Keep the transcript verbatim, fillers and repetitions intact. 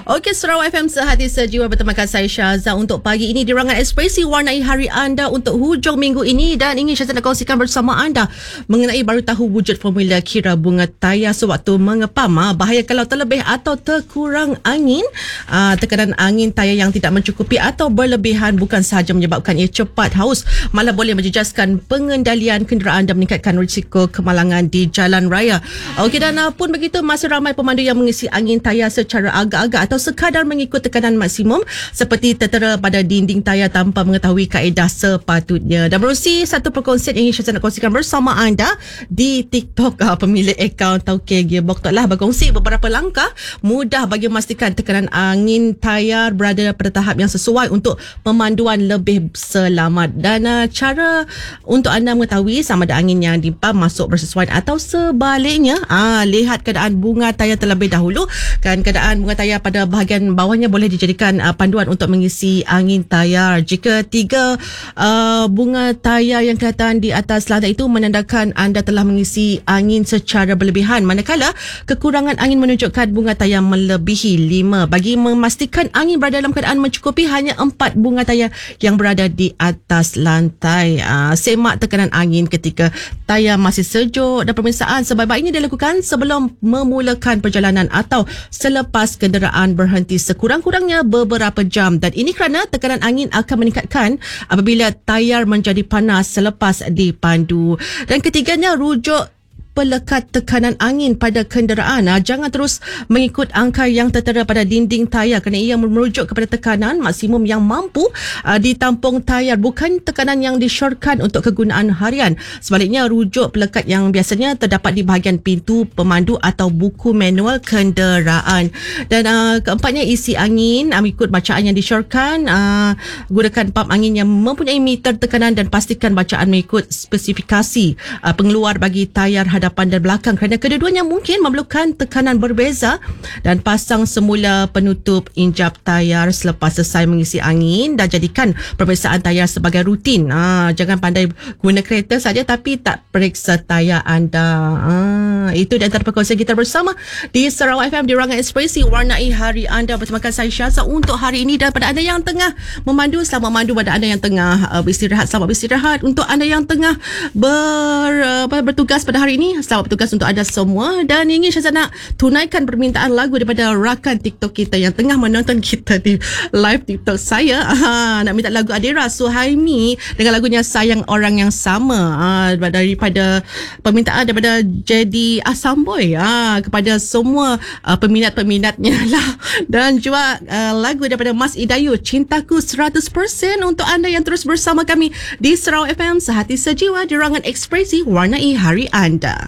Okey, Sarawak F M Sehati Sejiwa bertemakan saya Syaza untuk pagi ini di Ruangan Ekspresi warnai hari anda untuk hujung minggu ini, dan ingin Syaza nak kongsikan bersama anda mengenai baru tahu wujud formula kira bunga tayar sewaktu mengepam. Bahaya kalau terlebih atau terkurang angin. Tekanan angin tayar yang tidak mencukupi atau berlebihan bukan sahaja menyebabkan ia cepat haus, malah boleh menjejaskan pengendalian kenderaan dan meningkatkan risiko kemalangan di jalan raya. Okey, dan pun begitu masih ramai pemandu yang mengisi angin tayar secara agak-agak atau sekadar mengikut tekanan maksimum seperti tertera pada dinding tayar tanpa mengetahui kaedah sepatutnya. Dan menerusi satu perkongsian yang ingin saya nak kongsikan bersama anda di TikTok, uh, pemilik akaun Tauke Gearbox telah berkongsi beberapa langkah mudah bagi memastikan tekanan angin tayar berada pada tahap yang sesuai untuk pemanduan lebih selamat. Dan uh, cara untuk anda mengetahui sama ada angin yang dipam masuk bersesuaian atau sebaliknya, uh, lihat keadaan bunga tayar terlebih dahulu. Kan keadaan bunga tayar pada bahagian bawahnya boleh dijadikan uh, panduan untuk mengisi angin tayar. Jika tiga uh, bunga tayar yang kelihatan di atas lantai itu menandakan anda telah mengisi angin secara berlebihan, manakala kekurangan angin menunjukkan bunga tayar melebihi lima. Bagi memastikan angin berada dalam keadaan mencukupi, hanya empat bunga tayar yang berada di atas lantai. Uh, semak tekanan angin ketika tayar masih sejuk, dan pemeriksaan sebaik-baiknya dilakukan sebelum memulakan perjalanan atau selepas kenderaan berhenti sekurang-kurangnya beberapa jam. Dan ini kerana tekanan angin akan meningkatkan apabila tayar menjadi panas selepas dipandu. Dan ketiganya, rujuk pelekat tekanan angin pada kenderaan. Jangan terus mengikut angka yang tertera pada dinding tayar kerana ia merujuk kepada tekanan maksimum yang mampu uh, ditampung tayar, bukan tekanan yang disyorkan untuk kegunaan harian. Sebaliknya, rujuk pelekat yang biasanya terdapat di bahagian pintu pemandu atau buku manual kenderaan. Dan uh, keempatnya, isi angin uh, mengikut bacaan yang disyorkan. Uh, gunakan pump angin yang mempunyai meter tekanan dan pastikan bacaan mengikut spesifikasi uh, pengeluar bagi tayar hadapan dan belakang kerana kedua-duanya mungkin memerlukan tekanan berbeza. Dan pasang semula penutup injap tayar selepas selesai mengisi angin, dan jadikan pemeriksaan tayar sebagai rutin. Ha, jangan pandai guna kereta saja tapi tak periksa tayar anda. Ha, itu di antara perkongsian kita bersama di Sarawak F M di Ruangan Ekspresi warnai hari anda bersama saya Syaza untuk hari ini. Dan pada anda yang tengah memandu, selamat memandu. Pada anda yang tengah uh, beristirahat, selamat beristirahat. Untuk anda yang tengah ber, uh, bertugas pada hari ini, selamat bertugas untuk anda semua. Dan ingin Syaza nak tunaikan permintaan lagu daripada rakan TikTok kita yang tengah menonton kita di live TikTok saya. Ha, nak minta lagu Adira Suhaimi dengan lagunya Sayang Orang Yang Sama. Ha, daripada permintaan daripada Jadi Asamboy, ha, kepada semua uh, peminat-peminatnya lah. Dan juga uh, lagu daripada Mas Idayu, Cintaku seratus peratus, untuk anda yang terus bersama kami di Sarawak F M Sehati Sejiwa di Ruangan Ekspresi warnai hari anda.